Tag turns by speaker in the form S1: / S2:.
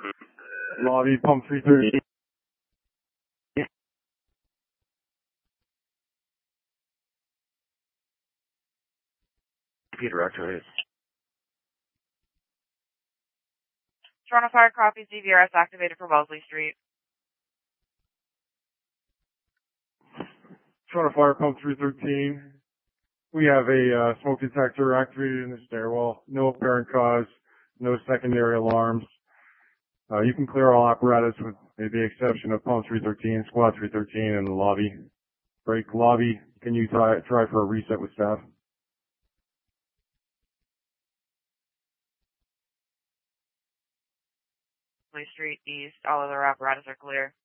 S1: Lobby, pump 313. Director.
S2: Toronto Fire copies, DVRS activated for Wellesley Street.
S1: Toronto Fire, pump 313. We have a smoke detector activated in the stairwell. No apparent cause, no secondary alarms. You can clear all apparatus with the exception of pump 313, squad 313, and the lobby. Break lobby. Can you try for a reset with staff?
S2: Wellesley Street East, all other apparatus are clear.